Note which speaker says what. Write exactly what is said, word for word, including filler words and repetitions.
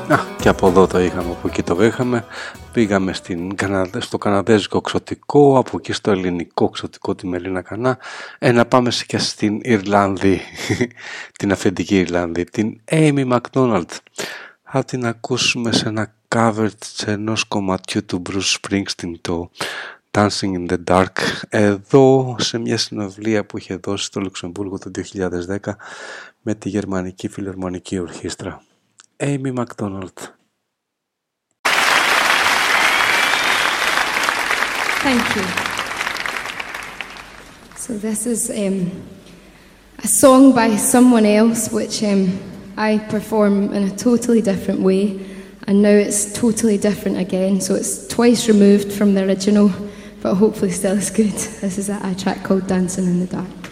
Speaker 1: Α, και από εδώ το είχαμε, από εκεί το είχαμε. Πήγαμε στην, στο καναδέζικο ξωτικό, από εκεί στο ελληνικό ξωτικό, τη Μελίνα Κανά. Ε, να πάμε και στην Ιρλανδή, την αφεντική Ιρλανδή, την Amy McDonald. Θα την ακούσουμε σε ένα cover ενός κομματιού του Bruce Springsteen, το Dancing in the Dark, εδώ σε μια συναυλία που είχε δώσει στο Λουξεμβούργο το δύο χιλιάδες δέκα με τη Γερμανική Φιλαρμονική Ορχήστρα. Amy McDonald.
Speaker 2: Thank you. So this is um, a song by someone else which um, I perform in a totally different way, and now it's totally different again, so it's twice removed from the original, but hopefully still as good. This is a, a track called Dancing in the Dark.